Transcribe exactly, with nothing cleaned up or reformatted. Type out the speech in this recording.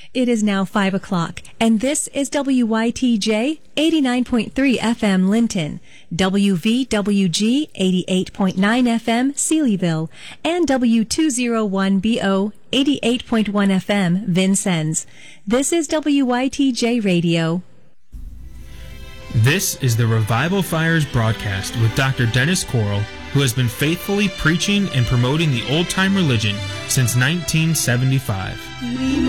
It is now five o'clock, and this is W Y T J eighty-nine point three F M Linton, W V W G eighty-eight point nine F M Sealyville, and W two oh one B O eighty-eight point one F M Vincennes. This is W Y T J Radio. This is the Revival Fires broadcast with Doctor Dennis Coral, who has been faithfully preaching and promoting the old-time religion since nineteen seventy-five.